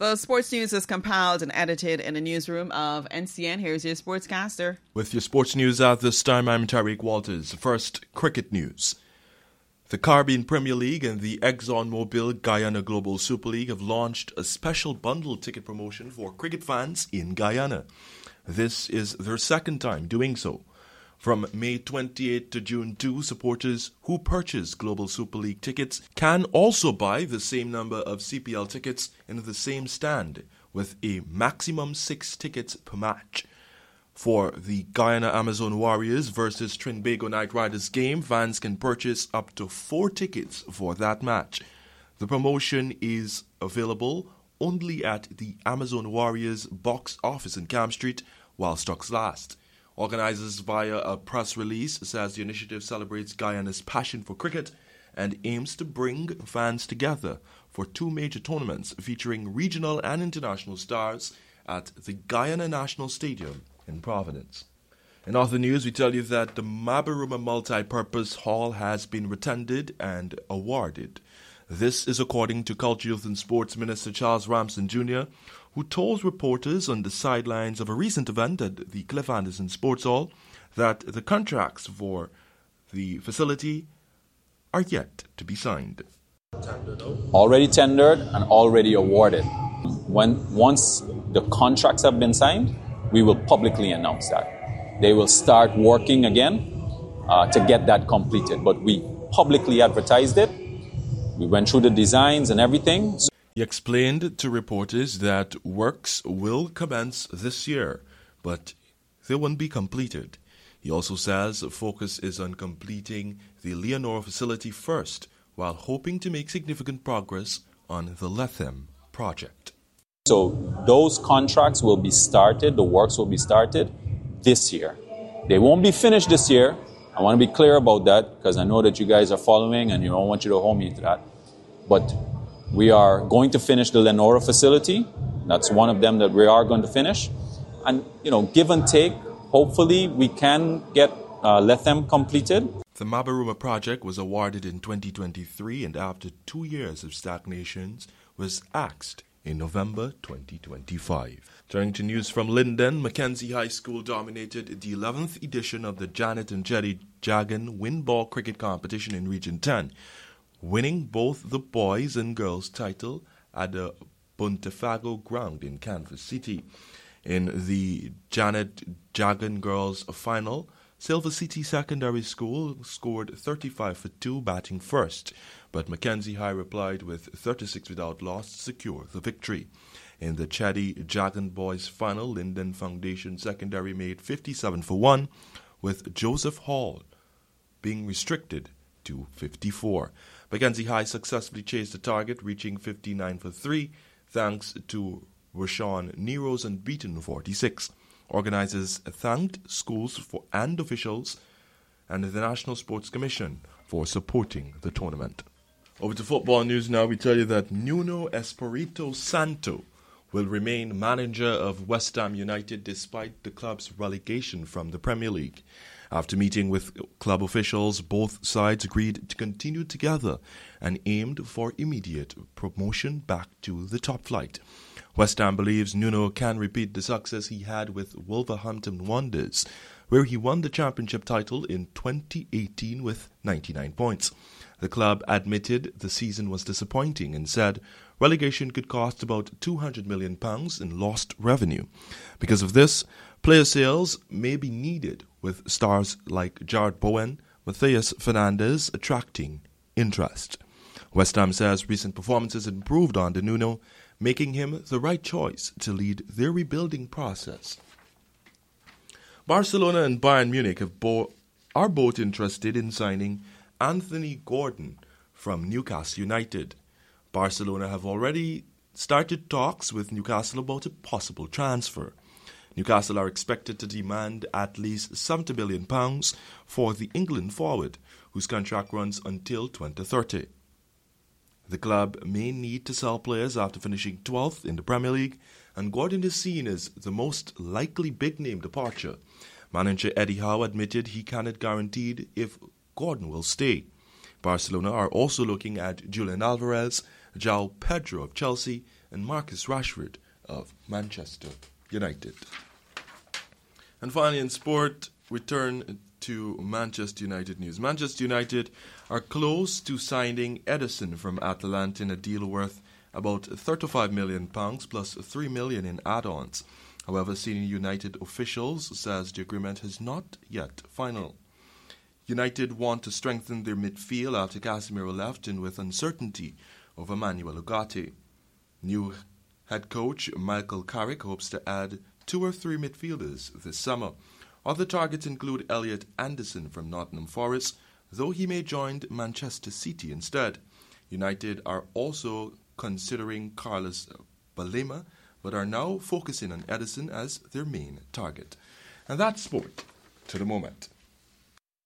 The sports news is compiled and edited in the newsroom of NCN. Here's your sportscaster. With your sports news at this time, I'm Tariq Walters. First, cricket news. The Caribbean Premier League and the ExxonMobil Guyana Global Super League have launched a special bundle ticket promotion for cricket fans in Guyana. This is their second time doing so. From May 28 to June 2, supporters who purchase Global Super League tickets can also buy the same number of CPL tickets in the same stand, with a maximum 6 tickets per match. For the Guyana Amazon Warriors versus Trinbago Knight Riders game, fans can purchase up to 4 tickets for that match. The promotion is available only at the Amazon Warriors box office in Camp Street while stocks last. Organizers via a press release says the initiative celebrates Guyana's passion for cricket and aims to bring fans together for 2 major tournaments featuring regional and international stars at the Guyana National Stadium in Providence. In other news, we tell you that the Mabaruma Multi-Purpose Hall has been retendered and awarded. This is according to Culture, Youth and Sports Minister Charles Ramsden Jr., who told reporters on the sidelines of a recent event at the Cliff Anderson Sports Hall that the contracts for the facility are yet to be signed. Already tendered and already awarded. Once the contracts have been signed, we will publicly announce that. They will start working again to get that completed. But we publicly advertised it. We went through the designs and everything. He explained to reporters that works will commence this year, but they won't be completed. He also says focus is on completing the Leonora facility first, while hoping to make significant progress on the Lethem project. So those contracts will be started, the works will be started this year. They won't be finished this year. I want to be clear about that because I know that you guys are following and I don't want you to hold me to that. But we are going to finish the Lenora facility. That's one of them that we are going to finish. And, give and take, hopefully we can get Lethem completed. The Mabaruma project was awarded in 2023 and after 2 years of stagnations was axed in November 2025. Turning to news from Linden, Mackenzie High School dominated the 11th edition of the Janet and Jerry Jagan Windball Cricket Competition in Region 10, winning both the boys and girls title at the Buntefago ground in Kansas City. In the Janet Jagan girls final, Silver City Secondary School scored 35 for 2 batting first, but Mackenzie High replied with 36 without loss to secure the victory. In the Chaddy Jagan boys final, Linden Foundation Secondary made 57 for 1, with Joseph Hall being restricted to 54. Mackenzie High successfully chased the target, reaching 59 for 3, thanks to Rashawn Nero's unbeaten 46. Organizers thanked schools and officials and the National Sports Commission for supporting the tournament. Over to football news now. We tell you that Nuno Espirito Santo will remain manager of West Ham United despite the club's relegation from the Premier League. After meeting with club officials, both sides agreed to continue together and aimed for immediate promotion back to the top flight. West Ham believes Nuno can repeat the success he had with Wolverhampton Wanderers, where he won the championship title in 2018 with 99 points. The club admitted the season was disappointing and said relegation could cost about £200 million in lost revenue. Because of this, player sales may be needed, with stars like Jared Bowen, Matthias Fernandes attracting interest. West Ham says recent performances improved under Nuno, making him the right choice to lead their rebuilding process. Barcelona and Bayern Munich are both interested in signing Anthony Gordon from Newcastle United. Barcelona have already started talks with Newcastle about a possible transfer. Newcastle are expected to demand at least £70 million for the England forward, whose contract runs until 2030. The club may need to sell players after finishing 12th in the Premier League, and Gordon is seen as the most likely big-name departure. Manager Eddie Howe admitted he cannot guarantee if Gordon will stay. Barcelona are also looking at Julian Alvarez, João Pedro of Chelsea, and Marcus Rashford of Manchester United. And finally in sport, we turn to Manchester United news. Manchester United are close to signing Edison from Atalanta in a deal worth about £35 million plus £3 million in add-ons. However, senior United officials says the agreement has not yet final. United want to strengthen their midfield after Casemiro left and with uncertainty over Manuel Ugarte. New head coach Michael Carrick hopes to add 2 or 3 midfielders this summer. Other targets include Elliot Anderson from Nottingham Forest, though he may join Manchester City instead. United are also considering Carlos Balema, but are now focusing on Edison as their main target. And that's sport to the moment.